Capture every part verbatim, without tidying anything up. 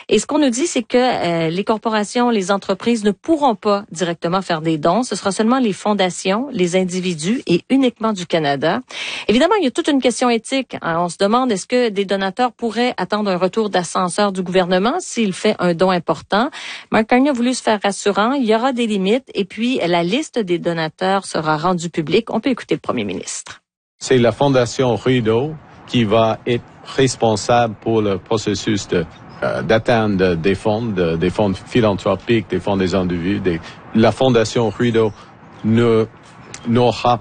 Et ce qu'on nous dit, c'est que euh, les corporations, les entreprises ne pourront pas directement faire des dons. Ce sera seulement les fondations, les individus et uniquement du Canada. Évidemment, il y a toute une question éthique. Hein. On se demande, est-ce que des donateurs pourraient attendre un retour d'ascenseur du gouvernement s'il fait un don important? Mark Carney a voulu se faire rassurant. Il y aura des limites et puis la liste des donateurs sera rendue publique. On peut écouter le premier ministre. C'est la Fondation Rideau qui va être responsable pour le processus de, euh, d'atteindre des fonds, de, des fonds philanthropiques, des fonds des individus. Des, la Fondation Rideau ne, n'aura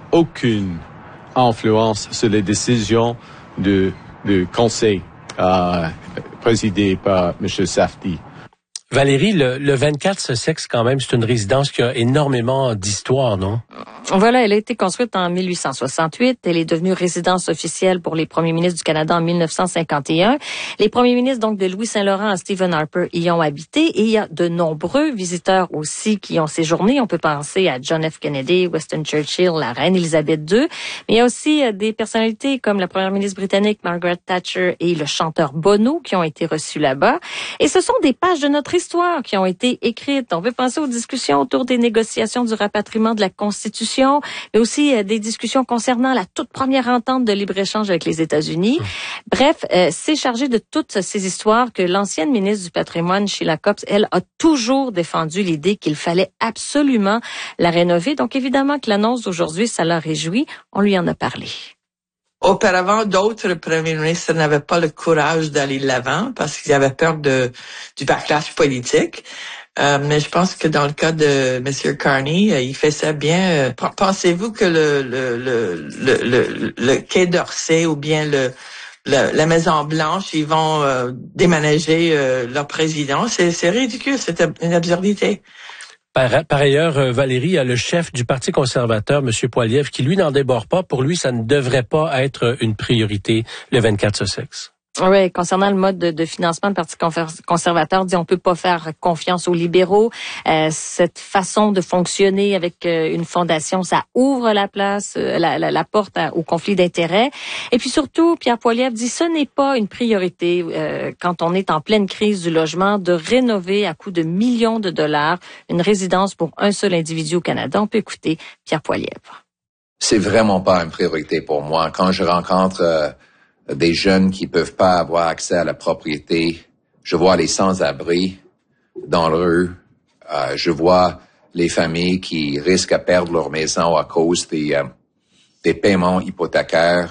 aucune influence sur les décisions du, du conseil euh, présidé par M. Safdie. Valérie, le, le vingt-quatre Sussex, quand même, c'est une résidence qui a énormément d'histoire, non? Voilà, elle a été construite en mille huit cent soixante-huit. Elle est devenue résidence officielle pour les premiers ministres du Canada en mille neuf cent cinquante et un. Les premiers ministres, donc, de Louis-Saint-Laurent à Stephen Harper y ont habité. Et il y a de nombreux visiteurs aussi qui ont séjourné. On peut penser à John F. Kennedy, Winston Churchill, la reine Élisabeth deux. Mais il y a aussi des personnalités comme la première ministre britannique Margaret Thatcher et le chanteur Bono qui ont été reçus là-bas. Et ce sont des pages de notre histoire qui ont été écrites. On peut penser aux discussions autour des négociations du rapatriement de la Constitution, mais aussi euh, des discussions concernant la toute première entente de libre-échange avec les États-Unis. Mmh. Bref, euh, c'est chargé de toutes ces histoires que l'ancienne ministre du Patrimoine, Sheila Copps, elle, a toujours défendu l'idée qu'il fallait absolument la rénover. Donc évidemment que l'annonce d'aujourd'hui, ça l'a réjoui. On lui en a parlé. Auparavant, d'autres premiers ministres n'avaient pas le courage d'aller de l'avant parce qu'ils avaient peur de du backlash politique. Euh, mais je pense que dans le cas de M. Carney, euh, il fait ça bien. Euh, pensez-vous que le le le le le, le Quai d'Orsay ou bien le, le la Maison Blanche, ils vont euh, déménager euh, leur président? C'est c'est ridicule, c'est une absurdité. Par, par ailleurs, Valérie, il y a le chef du Parti conservateur, M. Poilievre, qui, lui, n'en déborde pas. Pour lui, ça ne devrait pas être une priorité, le vingt-quatre Sussex. Oui, concernant le mode de, de financement, le Parti conservateur dit on peut pas faire confiance aux libéraux. Euh, cette façon de fonctionner avec euh, une fondation, ça ouvre la place, euh, la, la, la porte à, au conflit d'intérêts. Et puis surtout, Pierre Poilievre dit ce n'est pas une priorité euh, quand on est en pleine crise du logement de rénover à coût de millions de dollars une résidence pour un seul individu au Canada. On peut écouter Pierre Poilievre. C'est vraiment pas une priorité pour moi. Quand je rencontre euh, des jeunes qui peuvent pas avoir accès à la propriété, je vois les sans-abri dans la rue, euh, je vois les familles qui risquent à perdre leur maison à cause des, euh, des paiements hypothécaires.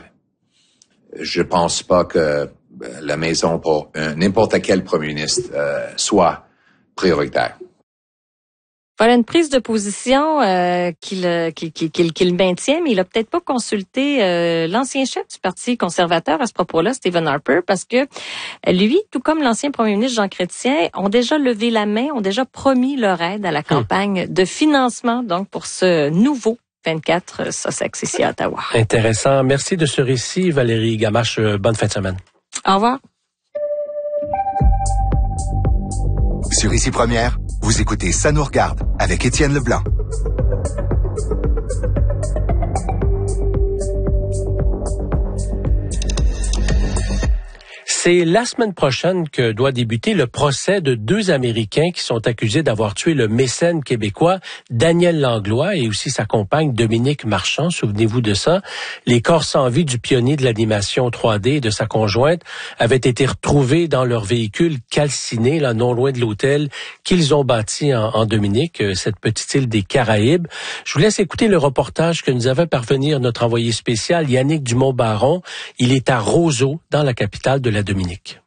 Je pense pas que la maison pour euh, n'importe quel premier ministre euh, soit prioritaire. Voilà une prise de position euh, qu'il, qu'il, qu'il, qu'il maintient, mais il a peut-être pas consulté euh, l'ancien chef du Parti conservateur à ce propos-là, Stephen Harper, parce que lui, tout comme l'ancien premier ministre Jean Chrétien, ont déjà levé la main, ont déjà promis leur aide à la campagne hum. de financement, donc pour ce nouveau vingt-quatre Sussex ici à Ottawa. Intéressant. Merci de ce récit, Valérie Gamache. Bonne fin de semaine. Au revoir. Sur Ici Première, vous écoutez Ça nous regarde avec Étienne Leblanc. C'est la semaine prochaine que doit débuter le procès de deux Américains qui sont accusés d'avoir tué le mécène québécois Daniel Langlois et aussi sa compagne Dominique Marchand. Souvenez-vous de ça. Les corps sans vie du pionnier de l'animation trois D et de sa conjointe avaient été retrouvés dans leur véhicule calciné, là, non loin de l'hôtel qu'ils ont bâti en, en Dominique, cette petite île des Caraïbes. Je vous laisse écouter le reportage que nous avait parvenir notre envoyé spécial Yannick Dumont-Baron. Il est à Roseau, dans la capitale de la Dominique. Dominique.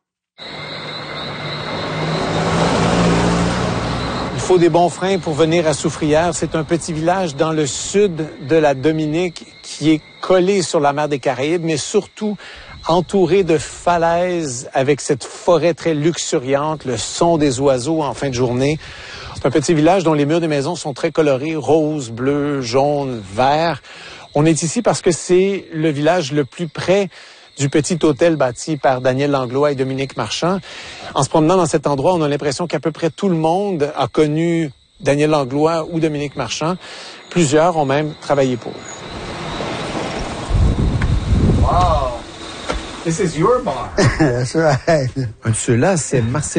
Il faut des bons freins pour venir à Soufrière. C'est un petit village dans le sud de la Dominique qui est collé sur la mer des Caraïbes, mais surtout entouré de falaises avec cette forêt très luxuriante, le son des oiseaux en fin de journée. C'est un petit village dont les murs des maisons sont très colorés, rose, bleu, jaune, vert. On est ici parce que c'est le village le plus près du petit hôtel bâti par Daniel Langlois et Dominique Marchand. En se promenant dans cet endroit, on a l'impression qu'à peu près tout le monde a connu Daniel Langlois ou Dominique Marchand. Plusieurs ont même travaillé pour eux. Wow! This is your bar. That's right. Un de ceux-là, c'est Marcel